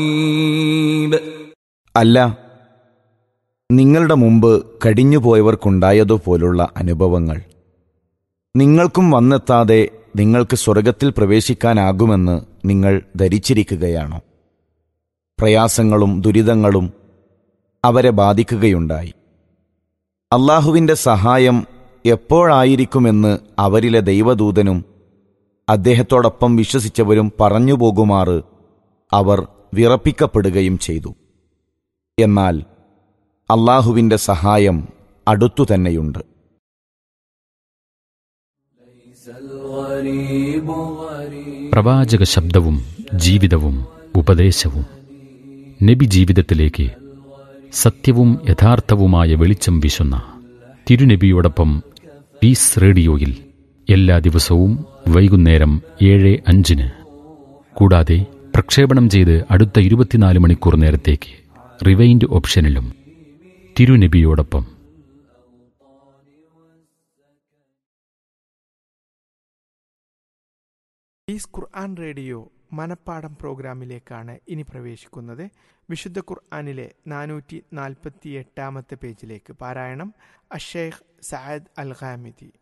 അല്ല, നിങ്ങളുടെ മുമ്പ് കഴിഞ്ഞുപോയവർക്കുണ്ടായതുപോലുള്ള അനുഭവങ്ങൾ നിങ്ങൾക്കും വന്നെത്താതെ നിങ്ങൾക്ക് സ്വർഗത്തിൽ പ്രവേശിക്കാനാകുമെന്ന് നിങ്ങൾ ധരിച്ചിരിക്കുകയാണോ? പ്രയാസങ്ങളും ദുരിതങ്ങളും അവരെ ബാധിക്കുകയുണ്ടായി. അല്ലാഹുവിൻ്റെ സഹായം എപ്പോഴായിരിക്കുമെന്ന് അവരിലെ ദൈവദൂതനും അദ്ദേഹത്തോടൊപ്പം വിശ്വസിച്ചവരും പറഞ്ഞുപോകുമാറ് അവർ വിറപ്പിക്കപ്പെടുകയും ചെയ്തു. എന്നാൽ അല്ലാഹുവിൻ്റെ സഹായം അടുത്തുതന്നെയുണ്ട്. പ്രവാചക ശബ്ദവും ജീവിതവും ഉപദേശവും നബി ജീവിതത്തിലേക്ക് സത്യവും യഥാർത്ഥവുമായ വെളിച്ചം വീശുന്ന തിരുനബിയോടൊപ്പം പീസ് റേഡിയോയിൽ എല്ലാ ദിവസവും വൈകുന്നേരം 7:05 കൂടാതെ പ്രക്ഷേപണം ചെയ്ത് അടുത്ത 24 മണിക്കൂർ നേരത്തേക്ക് റിവൈൻഡ് ഓപ്ഷനിലും തിരുനബിയോടൊപ്പം. പീസ് ഖുർആൻ റേഡിയോ മനപ്പാഠം പ്രോഗ്രാമിലേക്കാണ് ഇനി പ്രവേശിക്കുന്നത്. വിശുദ്ധ ഖുർആനിലെ 448 പേജിലേക്ക് പാരായണം അഷേഖ് സഅദ് അൽ ഖാമിദി.